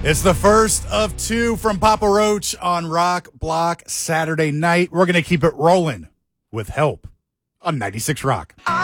It's the first of two from Papa Roach on Rock Block Saturday night. We're going to keep it rolling with Help on 96 Rock.